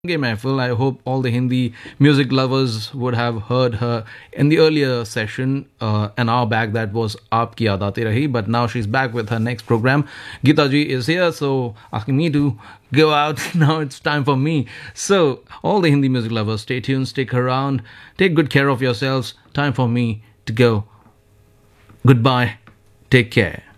Mehfil. I hope all the Hindi music lovers would have heard her in the earlier session an hour back. That was Aapki Yaad Aati Rahi, but now she's back with her next program. Geeta ji is here, so asking me to go out. Now it's time for me. So, all the Hindi music lovers, stay tuned, stick around, take good care of yourselves. Time for me to go. Goodbye. Take care.